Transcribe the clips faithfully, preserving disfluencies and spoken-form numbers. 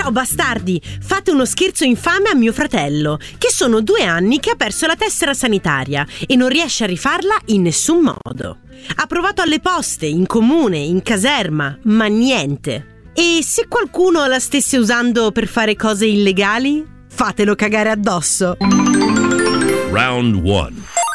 Ciao bastardi, fate uno scherzo infame a mio fratello, che sono due anni che ha perso la tessera sanitaria e non riesce a rifarla in nessun modo. Ha provato alle poste, in comune, in caserma, ma niente. E se qualcuno la stesse usando per fare cose illegali, fatelo cagare addosso. Round one.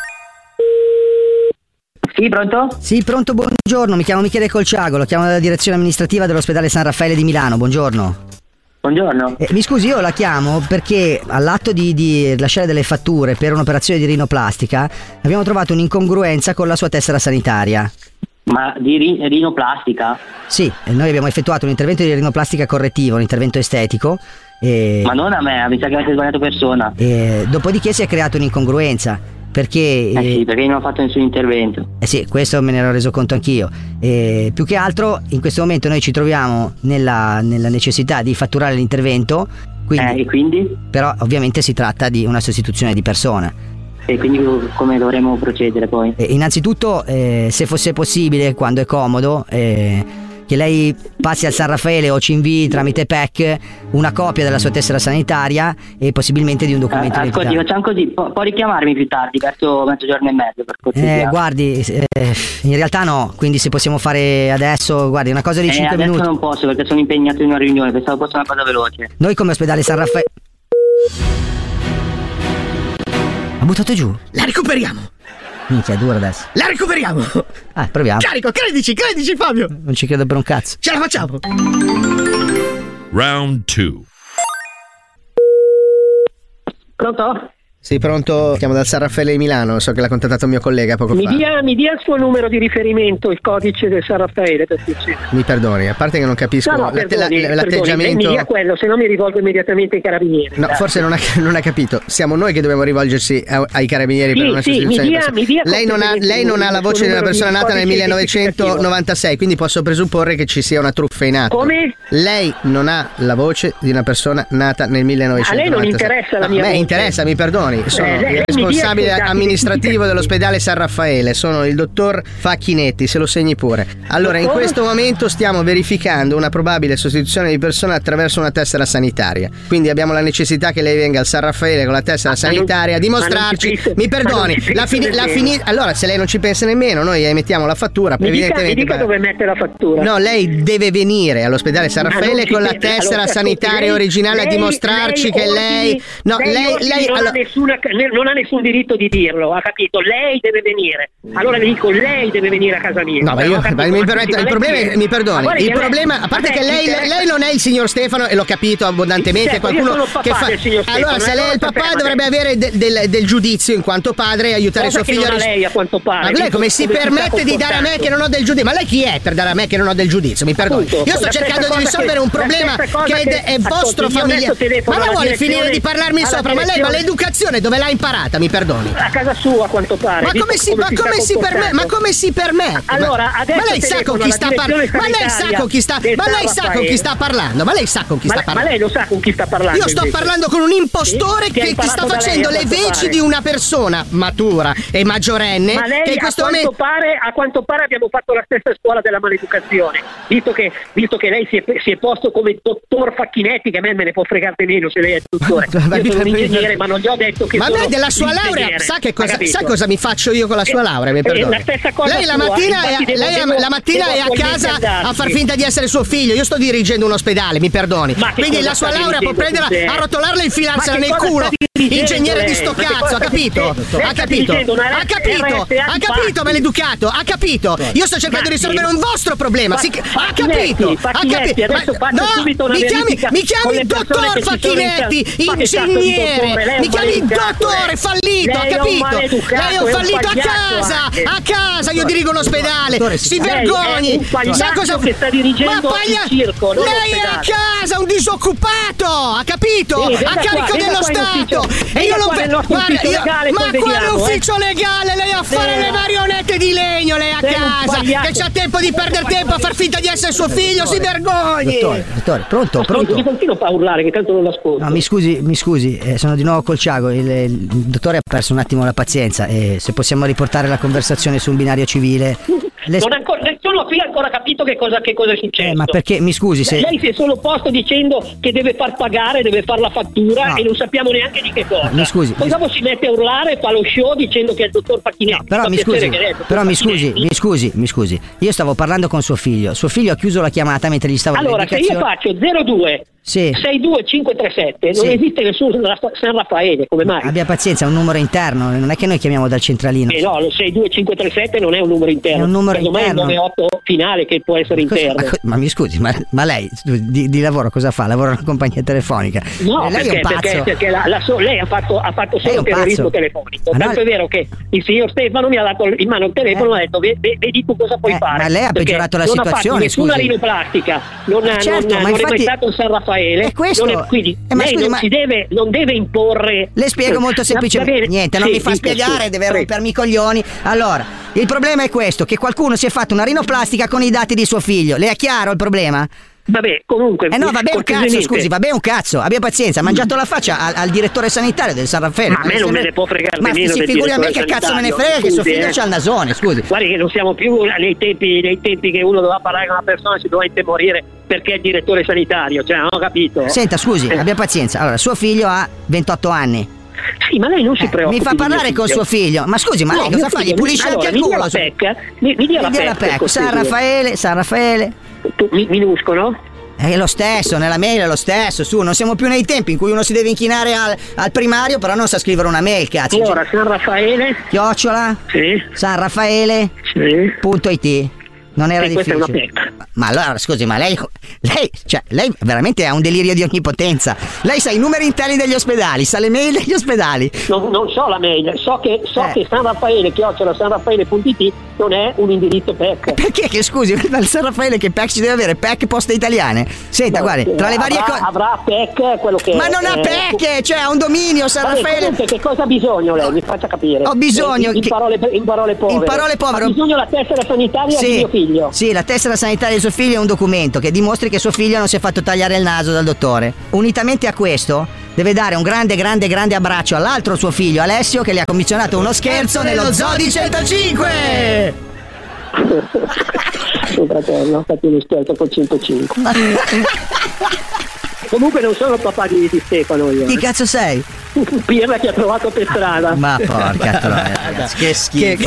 Sì, pronto? Sì, pronto, buongiorno, mi chiamo Michele Colciago, lo chiamo dalla direzione amministrativa dell'ospedale San Raffaele di Milano, buongiorno. Buongiorno. Eh, mi scusi, io la chiamo perché all'atto di, di rilasciare delle fatture per un'operazione di rinoplastica abbiamo trovato un'incongruenza con la sua tessera sanitaria. Ma di ri- rinoplastica? Sì, noi abbiamo effettuato un intervento di rinoplastica correttivo, un intervento estetico. E, Ma non a me, mi sa che avete sbagliato persona. E, dopodiché si è creata un'incongruenza. Perché eh sì, perché non ho fatto nessun intervento. Eh sì, questo me ne ero reso conto anch'io. E più che altro in questo momento noi ci troviamo nella, nella necessità di fatturare l'intervento. Quindi, eh, e quindi? Però ovviamente si tratta di una sostituzione di persona. E quindi come dovremo procedere poi? E innanzitutto, eh, se fosse possibile, quando è comodo, eh, che lei passi al San Raffaele o ci invii tramite P E C una copia della sua tessera sanitaria e possibilmente di un documento eh, identitario. Ascolti, facciamo così, Pu- può richiamarmi più tardi, verso mezzogiorno e mezzo per cortesia. Eh, guardi, eh, in realtà no, quindi se possiamo fare adesso, guardi, una cosa di eh, cinque adesso minuti. non posso perché sono impegnato in una riunione, pensavo fosse una cosa veloce. Noi come ospedale San Raffaele... Ha buttato giù? La recuperiamo! Minchia, è dura adesso. La recuperiamo! Ah, proviamo. Carico, credici, credici Fabio! Non ci credo per un cazzo. Ce la facciamo! Round two. Pronto? Sei pronto? Chiamo dal San Raffaele di Milano, so che l'ha contattato un mio collega poco Mi fa. dia, mi dia il suo numero di riferimento, il codice del San Raffaele, per piacere. Mi perdoni, a parte che non capisco No, no, l'atte- perdoni, la- perdoni, l'atteggiamento. mi dia quello, se no mi rivolgo immediatamente ai carabinieri. No, Grazie. forse non ha, non ha capito. Siamo noi che dobbiamo rivolgersi a- ai carabinieri Sì, per una sì, sostituzione mi di dia- persona. mi dia Lei non ha, lei non ha la il voce suo di una numero persona di nata nel codice millenovecentonovantasei, quindi posso presupporre che ci sia una truffa in atto. Come? Lei non ha la voce di una persona nata nel millenovecentonovantasei. A lei non interessa la No, mia a me voce. interessa, mi perdoni. Sono Eh, lei- lei il mi dia responsabile i suoi dati amministrativo di- dell'ospedale San Raffaele, sono il dottor Facchinetti, se lo segni pure. Allora, in Dottor? questo momento stiamo verificando una probabile sostituzione di persona attraverso una tessera sanitaria. Quindi abbiamo la necessità che lei venga al San Raffaele con la tessera sanitaria a dimostrarci. ma non ci penso- Mi ma perdoni, non ci la, penso fini- la nemmeno. fini- allora se lei non ci pensa nemmeno, noi emettiamo la fattura. Mi dica, mi evidentemente dica per- dove mette la fattura. No, lei deve venire all'ospedale San Ma non Raffaele ci con la penso. tessera Allora, sanitaria ascolti, lei- originale a lei- dimostrarci che lei. ordini- No, lei. ordini lei non, allora- ha nessuna, non ha nessun diritto di dirlo, ha capito? Lei deve venire. Allora le dico, lei deve venire a casa mia. No, ma io, Ho capito, ma mi ma permetto, lei il problema è, chi è? mi Ma perdoni, guardi il che lei- problema, a parte a me che lei, interessa- lei non è il signor Stefano e l'ho capito abbondantemente, Certo, io qualcuno sono il papà che fa. del signor Stefano, Allora, se eh, lei è il non papà sapeva, dovrebbe ma- avere de- del, del giudizio in quanto padre e aiutare Cosa suo che figlio non a ha ris- lei, a quanto pare. Ma lei Visto come si come si sta permette di dare a me comportando? che non ho del giudizio? Ma lei chi è per dare a me che non ho del giudizio? Mi perdoni. Appunto, Io sto la cercando stessa di cosa risolvere che- un la problema stessa cosa che è, che- è vostro ascolti, io familiare. adesso telefono Ma la alla vuole direzione- finire di parlarmi alla sopra? Ma lei, ma direzione- l'educazione dove l'ha imparata? Mi perdoni. A casa sua, a quanto pare. Ma visto come si, ma sta come si permette? Ma comportando. come si permette? Allora, ma, adesso ma lei sa con telefono chi alla sta parlando? direzione Ma lei sa sanitaria con chi sta? del Ma San lei sa con chi Raffaele. sta parlando? Ma lei sa con chi Ma, sta ma parlando? lei lo sa con chi sta parlando? Io sto invece? parlando con un impostore Sì? Che ha che ti sta imparato da lei, facendo a le quanto veci pare. di una persona matura e maggiorenne Ma lei che in a questo quanto, momento. pare, a quanto pare abbiamo fatto la stessa scuola della maleducazione, visto che, visto che lei si è, si è posto come dottor Facchinetti, che a me me ne può fregare di meno se lei è dottore. Io sono un ingegnere, ma non gli ho detto che Ma sono lei della sua laurea ingegnere. sa che Ha cosa, capito? sa cosa mi faccio io con la sua Eh, laurea? Mi eh, perdoni. la stessa cosa lei la sua, mattina, è, infatti devo- lei devo- la mattina devo è a attualmente casa andarci. a far finta di essere suo figlio. Io sto dirigendo un ospedale, mi perdoni. Ma che Quindi cosa la sua sta laurea può dirigendo prenderla, tu, te? arrotolarla e infilarsela Ma che nel cosa culo. sta dirigendo Ingegnere di lei? sto Ma che cazzo, cosa ha sta capito? dirigendo? Lei Ha sta capito? dirigendo una Ha capito? R S A Ha di capito, fatti. maleducato? Ha capito? Io sto cercando di Ma- risolvere un vostro problema. Si- Ha Facchinetti, capito? Ha Facchinetti, capito? adesso Ma- faccio no, subito una mi chiami, verifica mi con chiami le persone dottor che si sono Facchinetti, in- Ma che cazzo di ingegnere. dottore? Lei è Mi un chiami maleducato, dottore eh. fallito, ha Lei è un capito? maleducato, Lei è un è un fallito a pagliaccio casa, anche. a casa io dirigo un ospedale. Si Lei è vergogni. un pagliaccio che sta dirigendo Ma paglia- il circo, non Lei è a l'ospedale. casa, un disoccupato, ha capito? Sì, A venga carico qua, dello venga qua in Stato. ufficio. E Venga io non qua ve- nel nostro guarda, ufficio io- legale, ma poi quale vediamo, eh. ufficio legale? Lei a fare Eh. le marionette di legno, lei a Sei un casa, pagliaccio. che c'ha tempo di perdere tempo a far finta di essere suo figlio, si vergogni. Dottore, dottore, pronto, Ascolti, pronto? Ti continuo a urlare che tanto non l'ascolto. No, mi scusi, mi scusi, eh, sono di nuovo col Ciago. Il, il dottore ha perso un attimo la pazienza e se possiamo riportare la conversazione su un binario civile. Le... Non ancora, nessuno qui ha ancora capito che cosa, che cosa è successo. Eh, ma perché, mi scusi se... Lei si è solo posto dicendo che deve far pagare, deve far la fattura no. e non sappiamo neanche di che cosa. Mi scusi. Poi dopo si mette a urlare e fa lo show dicendo che è il dottor Facchinetti. No, però mi scusi, però mi scusi, mi scusi, mi scusi. Io stavo parlando con suo figlio. Suo figlio ha chiuso la chiamata mentre gli stavo allora, se io faccio zero due sì. sei due cinque tre sette sì. non esiste nessuno San Raffaele, come mai? Abbia pazienza, è un numero interno, non è che noi chiamiamo dal centralino. Eh no, lo sei due cinque tre sette non è un numero interno. È un numero interno. È il nove otto finale che può essere Cosa, interno. Ma, ma mi scusi, ma, ma lei di, di lavoro cosa fa? Lavora in una compagnia telefonica? No, lei perché, è un pazzo. perché, perché la, la so, lei ha fatto, ha fatto solo terrorismo telefonico. Ma Tanto no, è vero che il signor Stefano mi ha dato in mano il telefono e eh. ha detto vedi tu cosa puoi eh, fare. Ma lei ha peggiorato la non situazione, ha fatto nessuna scusi. rinoplastica, non, certo, non, ma non infatti, è mai stato un San Raffaele. È questo. Non è, quindi eh, ma lei scusi, non ma... si deve, non deve imporre. Le spiego molto semplicemente. Niente, non sì, mi fa dica, spiegare, sì, deve sì. rompermi i coglioni. Allora, il problema è questo, che qualcuno si è fatto una rinoplastica con i dati di suo figlio. Le è chiaro il problema? Vabbè, comunque. Eh no, vabbè un cazzo, scusi, vabbè un cazzo, abbia pazienza, ha mangiato la faccia al, al direttore sanitario del San Raffaele. Ma a me non me ne può fregare ma nemmeno si del figuri a me che direttore cazzo me ne sanitario. frega, che suo Scusi, figlio eh. c'ha il nasone, scusi. Guardi che non siamo più nei tempi, nei tempi che uno doveva parlare con una persona e si doveva intemorire perché è il direttore sanitario, cioè non ho capito. Senta, scusi, eh. abbia pazienza. Allora, suo figlio ha ventotto anni. Sì, ma lei non si Eh, preoccupi. mi fa parlare con suo figlio. Ma scusi, ma no, lei cosa fa? Gli pulisce allora, anche il culo? Mi dia la pecca, mi, mi dia Mi dia la pecca. San Raffaele, San Raffaele. Tu, mi, minuscolo? È lo stesso, nella mail è lo stesso, su, non siamo più nei tempi in cui uno si deve inchinare al, al primario, però non sa scrivere una mail, cazzo. Allora, San Raffaele. Chiocciola. Sì. San Raffaele. Sì. Punto it. Non era e difficile. Questa è una pecca. Ma allora, scusi, ma lei, lei, cioè, lei veramente ha un delirio di onnipotenza. Lei sa i numeri interni degli ospedali, sa le mail degli ospedali. Non, non so la mail, so che so Eh. che San Raffaele, chiocciola San Raffaele punto it non è un indirizzo P E C. Perché che scusi, dal San Raffaele che P E C ci deve avere? P E C Poste Italiane. Senta, No, guardi, tra le varie avrà, cose. avrà P E C quello che Ma non ha eh, P E C, cioè ha un dominio San Vabbè, Raffaele. comunque, che cosa ha bisogno lei? Mi faccia capire. Ho bisogno in, in, che- parole, in parole povere. In parole povere. Ha bisogno la tessera sanitaria di mio figlio. Sì, la tessera sanitaria di suo figlio è un documento che dimostri che suo figlio non si è fatto tagliare il naso dal dottore. Unitamente a questo, deve dare un grande, grande, grande abbraccio all'altro suo figlio, Alessio, che le ha commissionato uno scherzo nello Zoo di centocinque! Suo fratello, fatti uno scherzo col centocinque. Comunque non sono il papà di, di Stefano io. Chi cazzo sei? Pirla che ha trovato per strada. Ma porca troia, ragazzi, che schifo.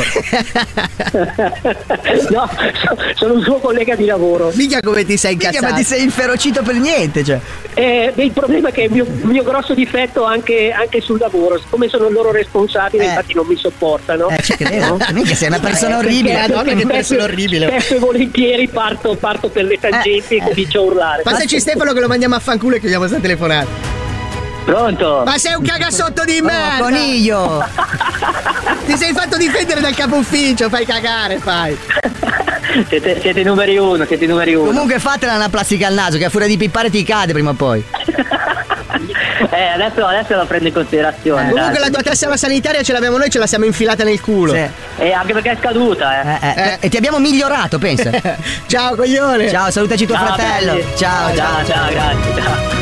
No, so- sono un suo collega di lavoro. Mica come ti sei Minchia, incazzato. ma ti sei inferocito per niente, cioè. Eh, beh, il problema è che è il mio, il mio grosso difetto anche, anche sul lavoro, siccome sono loro responsabili, Eh. infatti non mi sopportano. Eh, ci credo. Minchia, sei una persona Eh, orribile. perché- Madonna, che perché persona spesso- orribile. Spesso e volentieri parto, parto per le tangenti Eh, e comincio a urlare. Passaci Stefano che lo mandiamo a fanculo e chiudiamo sta telefonata. Pronto? Ma sei un cagasotto di Oh, merda! coniglio! Ti sei fatto difendere dal capo ufficio, fai cagare, fai! Siete, siete i numeri uno, siete i numeri uno. Comunque fatela una plastica al naso, che a furia di pippare ti cade prima o poi. Eh, adesso, adesso la prendo in considerazione. Comunque dai. la tua tessera sanitaria ce l'abbiamo noi, ce la siamo infilata nel culo. Sì. Eh, anche perché è scaduta, eh. Eh, eh, E ti abbiamo migliorato, pensa. Ciao coglione! Ciao, salutaci tuo Ciao, fratello. belli. Ciao, ciao. ciao, ciao, grazie. Ciao.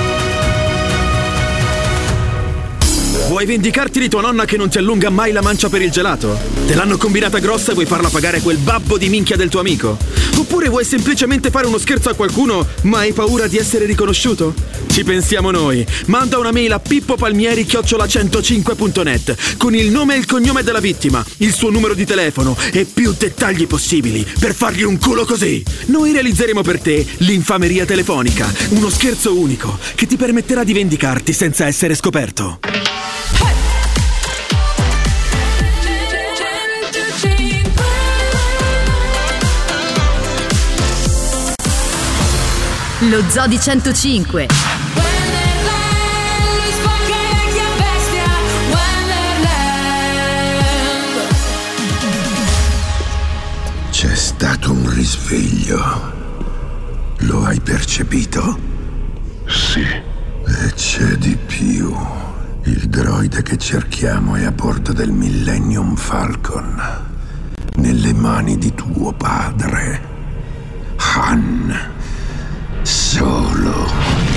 Vuoi vendicarti di tua nonna che non ti allunga mai la mancia per il gelato? Te l'hanno combinata grossa e vuoi farla pagare quel babbo di minchia del tuo amico? Oppure vuoi semplicemente fare uno scherzo a qualcuno ma hai paura di essere riconosciuto? Ci pensiamo noi. Manda una mail a pippopalmieri chiocciola centocinque punto net con il nome e il cognome della vittima, il suo numero di telefono e più dettagli possibili per fargli un culo così. Noi realizzeremo per te l'infameria telefonica, uno scherzo unico che ti permetterà di vendicarti senza essere scoperto. Lo Zoo di centocinque. C'è stato un risveglio. Lo hai percepito? Sì. E c'è di più. Il droide che cerchiamo è a bordo del Millennium Falcon, nelle mani di tuo padre, Han Solo.